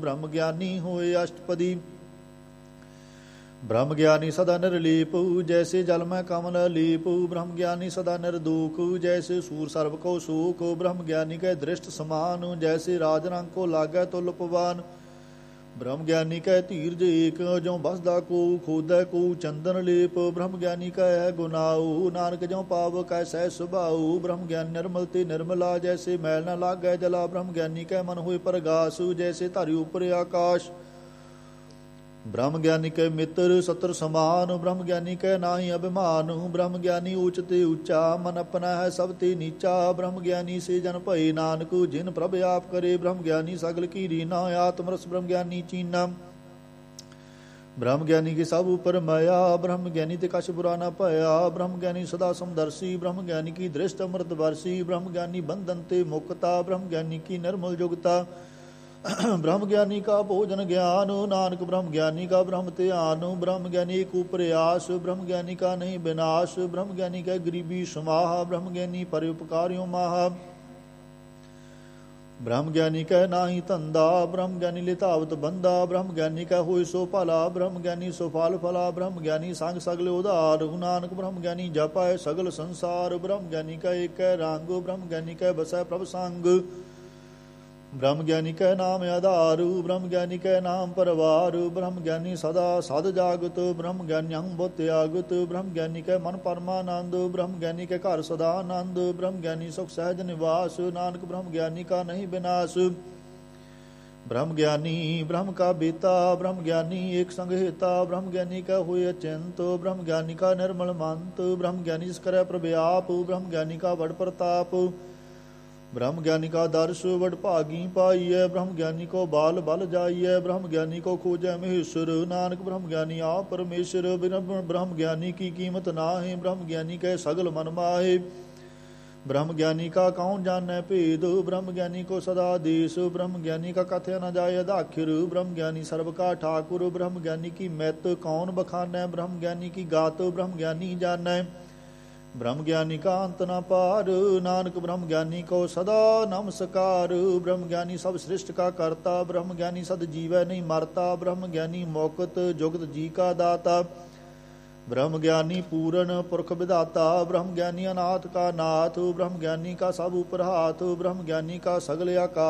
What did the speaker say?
ਬ੍ਰਹਮ ਗਿਆਨੀ ਹੋਏ ਅਸ਼ਟਪਦੀ। ਬ੍ਰਹਮ ਗਿਆਨੀ ਸਦਾ ਨਿਰਲੀਪ ਜੈਸੇ ਜਲ ਮੈਂ ਕਮਲ ਲੀਪ। ਬ੍ਰਹਮ ਗਿਆਨੀ ਸਦਾ ਨਿਰਦੂਖ ਜੈਸੇ ਸੂਰ ਸਰਬ ਕੋ ਸੂਖ। ਬ੍ਰਹਮ ਗਿਆਨੀ ਕੈ ਦ੍ਰਿਸ਼ਟ ਸਮਾਨ ਜੈਸੇ ਰਾਜ ਰੰਗ ਕੋ ਲਾਗੈ ਤੁਲ ਪਵਾਨ। ਬ੍ਰਹਮ ਗਿਆਨੀ ਕੈ ਧੀਰਜ ਏਕ ਜੋ ਬਸਦਾ ਕੋ ਖੋਦੈ ਕੋ ਚੰਦਨ ਲੇਪ। ਬ੍ਰਹਮ ਗਿਆਨੀ ਕੈ ਹੈ ਗੁਨਾਉ ਨਾਨਕ ਜੋ ਪਾਵ ਕੈ ਸਹਿ ਸੁਭਾਉ। ਬ੍ਰਹਮ ਗਿਆਨੀ ਨਿਰਮਲ ਤੇ ਨਿਰਮਲਾ ਜੈਸੇ ਮੈਲ ਨ ਲਾਗੈ ਜਲਾ। ਬ੍ਰਹਮ ਗਿਆਨੀ ਕੈ ਮਨ ਹੋਏ ਪ੍ਰਗਾਸ ਜੈਸੇ ਧਾਰੀ ਉਪਰ ਆਕਾਸ਼। ਬ੍ਰਹਮ ਗਿਆਨੀ ਕੈ ਮਿੱਤਰ ਸਤਰ ਸਮਾਨ। ਬ੍ਰਹਮ ਗਿਆਨੀ ਕੈ ਨਾਹੀ ਅਭਿਮਾਨ। ਬ੍ਰਹਮ ਗਿਆਨੀ ਊਚ ਤੇ ਉੱਚਾ ਮਨ ਆਪਣਾ ਹੈ ਸਭ ਤੇ ਨੀਚਾ। ਬ੍ਰਹਮ ਗਿਆਨੀ ਸੇ ਜਨ ਭਏ ਨਾਨਕ ਜਿਨ ਪ੍ਰਭ ਆਪ ਕਰੇ। ਬ੍ਰਹਮ ਗਿਆਨੀ ਸਗਲ ਕੀ ਰੀਨਾ ਆਤਮ ਰਸ ਬ੍ਰਹਮ ਗਿਆਨੀ ਚੀਨਾ। ਬ੍ਰਹਮ ਗਿਆਨੀ ਕੇ ਸਭ ਉਪਰ ਮਾਇਆ। ਬ੍ਰਹਮ ਗਿਆਨੀ ਤੇ ਕਛ ਬੁਰਾ ਨਾ ਭਇਆ। ਬ੍ਰਹਮ ਗਿਆਨੀ ਸਦਾ ਸਮਦਰਸੀ। ਬ੍ਰਹਮ ਗਿਆਨੀ ਕੀ ਦ੍ਰਿਸ਼ਟ ਅੰਮ੍ਰਿਤ ਵਰਸੀ। ਬ੍ਰਹਮ ਗਿਆਨੀ ਬੰਧਨ ਤੇ ਮੁਕਤਾ। ਬ੍ਰਹਮ ਗਿਆਨੀ ਕੀ ਨਿਰਮਲ ਜੁਗਤਾ। ਬ੍ਰਹਮ ਗਿਆਨੀ ਕਾ ਭੋਜਨ ਗਿਆਨ ਨਾਨਕ। ਬ੍ਰਹਮ ਗਿਆਨੀ ਕਾ ਬ੍ਰਹਮ ਧਿਆਨ। ਬ੍ਰਹਮ ਗਿਆਨੀ ਏਕ ਉਪਰਿਆਸ। ਬ੍ਰਹਮ ਗਿਆਨੀ ਕਾ ਨਹੀਂ ਵਿਨਾਸ਼। ਬ੍ਰਹਮ ਗਿਆਨੀ ਕੈ ਗਰੀਬੀ ਸਮਾਹ। ਬ੍ਰਹਮ ਗਿਆਨੀ ਪਰ ਉਪਕਾਰਿਓ ਮਾਹ। ਬ੍ਰਹਮ ਗਿਆਨੀ ਕੈ ਨਾਹੀ ਧੰਦਾ। ਬ੍ਰਹਮ ਗਿਆਨੀ ਲਿਤਾਵਤ ਬੰਦਾ। ਬ੍ਰਹਮ ਗਿਆਨੀ ਕੈ ਹੋਇ ਸੋ ਭਲਾ। ਬ੍ਰਹਮ ਗਿਆਨੀ ਸੋ ਫਲ ਫਲਾ। ਬ੍ਰਹਮ ਗਿਆਨੀ ਸੰਗ ਸਗਲ ਉਧਾਰ ਨਾਨਕ। ਬ੍ਰਹਮ ਗਿਆਨੀ ਜਪੈ ਸਗਲ ਸੰਸਾਰ। ਬ੍ਰਹਮ ਗਿਆਨੀ ਕੈ ਏਕੈ ਰੰਗ। ਬ੍ਰਹਮ ਗਿਆਨੀ ਕੈ ਬਸੈ ਪ੍ਰਭ ਸੰਗ। ਬ੍ਰਹਮ ਗਿਆਨੀ ਕੈ ਨਾਮ ਆਧਾਰ। ਬ੍ਰਹਮ ਗਿਆਨੀ ਕੈ ਨਾਮ ਪਰਵਾਰ। ਬ੍ਰਹਮ ਗਿਆਨੀ ਸਦਾ ਸਦ ਜਾਗਤ। ਬ੍ਰਹਮ ਗਿਆਨੀ ਅੰਬੁ ਤਿਆਗਤ। ਬ੍ਰਹਮ ਗਿਆਨੀ ਕੈ ਮਨ ਪਰਮਾਨੰਦ। ਬ੍ਰਹਮ ਗਿਆਨੀ ਕੈ ਘਰ ਸਦਾ ਆਨੰਦ। ਬ੍ਰਹਮ ਗਿਆਨੀ ਸੁਖ ਸਹਿਜ ਨਿਵਾਸ ਨਾਨਕ। ਬ੍ਰਹਮ ਗਿਆਨੀ ਕਾ ਨਹੀਂ ਬਿਨਾਸ਼। ਬ੍ਰਹਮ ਗਿਆਨੀ ਬ੍ਰਹਮ ਕਾ ਬੇਤਾ। ਬ੍ਰਹਮ ਗਿਆਨੀ ਏਕ ਸੰਗ ਹੇਤਾ। ਬ੍ਰਹਮ ਗਿਆਨੀ ਕੈ ਹੋਇ ਅਚਿੰਤ। ਬ੍ਰਹਮ ਗਿਆਨੀ ਕਾ ਨਿਰਮਲ ਮੰਤ। ਬ੍ਰਹਮ ਗਿਆਨੀ ਜਿਸ ਕਰੈ ਪ੍ਰਭ ਆਪ। ਬ੍ਰਹਮ ਗਿਆਨੀ ਕਾ ਬੜ ਪ੍ਰਤਾਪ। ਬ੍ਰਹਮ ਗਿਆਨੀ ਕਾ ਦਰਸ ਵਡ ਭਾਗੀ ਪਾਈਐ। ਬ੍ਰਹਮ ਗਿਆਨੀ ਕੋ ਬਾਲ ਬਲ ਜਾਈਐ। ਬ੍ਰਹਮ ਗਿਆਨੀ ਕੋ ਖੋਜੈ ਮਹੇਸ਼ਰ ਨਾਨਕ। ਬ੍ਰਹਮ ਗਿਆਨੀ ਆਪ ਪਰਮੇਸ਼ਰ। ਬ੍ਰਹਮ ਗਿਆਨੀ ਕੀ ਕੀਮਤ ਨਾਹੀਂ। ਬ੍ਰਹਮ ਗਿਆਨੀ ਕੈ ਸਗਲ ਮਨ ਮਾਹੇ। ਬ੍ਰਹਮ ਗਿਆਨੀ ਕਾ ਕੌਣ ਜਾਣੈ ਭੇਦ। ਬ੍ਰਹਮ ਗਿਆਨੀ ਕੋ ਸਦਾ ਦੇਸ। ਬ੍ਰਹਮ ਗਿਆਨੀ ਕਾ ਕਥਿਆ ਨ ਜਾਏ ਅਦਾਖਿਰ। ਬ੍ਰਹਮ ਗਿਆਨੀ ਸਰਬ ਕਾ ਠਾਕੁਰ। ਬ੍ਰਹਮ ਗਿਆਨੀ ਕੀ ਮੈਤ ਕੌਣ ਬਖਾਨੈ। ਬ੍ਰਹਮ ਗਿਆਨੀ ਕੀ ਗਾਤ ਬ੍ਰਹਮ ਗਿਆਨੀ ਜਾਣੈ। ਬ੍ਰਹਮ ਗਿਆਨੀ ਕਾ ਅੰਤ ਨ ਪਾਰ ਨਾਨਕ। ਬ੍ਰਹਮ ਗਿਆਨੀ ਕੋ ਸਦਾ ਨਮਸਕਾਰ। ਬ੍ਰਹਮ ਗਿਆਨੀ ਸਭ ਸ੍ਰਿਸ਼ਟ ਕਾ ਕਰਤਾ। ਬ੍ਰਹਮ ਗਿਆਨੀ ਸਦ ਜੀਵੈ ਨਹੀਂ ਮਰਤਾ। ਬ੍ਰਹਮ ਗਿਆਨੀ ਮੌਕਤ ਜੁਗਤ ਜੀ ਕਾ ਦਾਤਾ। ਬ੍ਰਹਮ ਗਿਆਨੀ ਪੂਰਨ ਪੁਰਖ ਵਿਧਾਤਾ। ਬ੍ਰਹਮ ਗਿਆਨੀ ਅਨਾਥ ਕਾ ਨਾਥ। ਬ੍ਰਹਮ ਗਿਆਨੀ ਕਾ ਸਭ ਉਪਰ ਹਾਥ। ਬ੍ਰਹਮ ਗਿਆਨੀ ਕਾ ਸਗਲ ਆਕਾਸ਼।